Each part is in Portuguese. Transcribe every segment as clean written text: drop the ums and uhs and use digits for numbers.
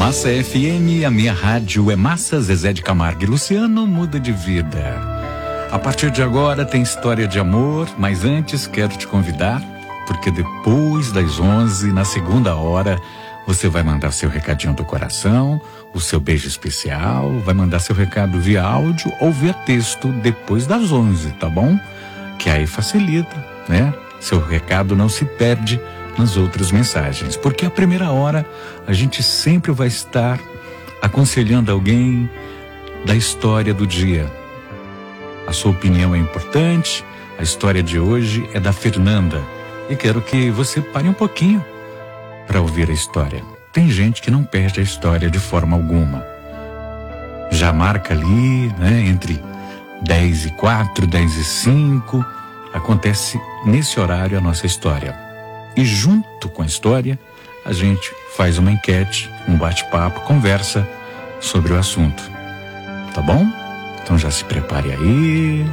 Massa FM, a minha rádio é Massa, Zezé de Camargo e Luciano muda de vida. A partir de agora tem história de amor, mas antes quero te convidar, porque depois das 11, na segunda hora, você vai mandar seu recadinho do coração, o seu beijo especial, vai mandar seu recado via áudio ou via texto depois das 11, tá bom? Que aí facilita, né? Seu recado não se perde nas outras mensagens, porque a primeira hora a gente sempre vai estar aconselhando alguém da história do dia. A sua opinião é importante. A história de hoje é da Fernanda e quero que você pare um pouquinho para ouvir a história. Tem gente que não perde a história de forma alguma. Já marca ali, né, entre 10h04, 10h05, acontece nesse horário a nossa história. E junto com a história, a gente faz uma enquete, um bate-papo, conversa sobre o assunto. Tá bom? Então já se prepare aí.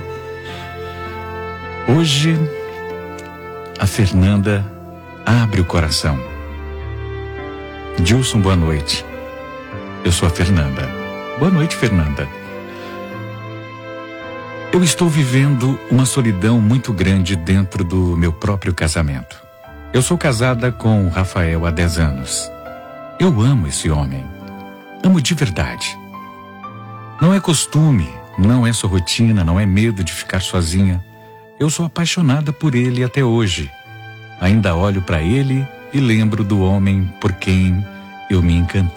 Hoje, a Fernanda abre o coração. Dilson, boa noite. Eu sou a Fernanda. Boa noite, Fernanda. Eu estou vivendo uma solidão muito grande dentro do meu próprio casamento. Eu sou casada com o Rafael há 10 anos. Eu amo esse homem. Amo de verdade. Não é costume, não é sua rotina, não é medo de ficar sozinha. Eu sou apaixonada por ele até hoje. Ainda olho para ele e lembro do homem por quem eu me encantei.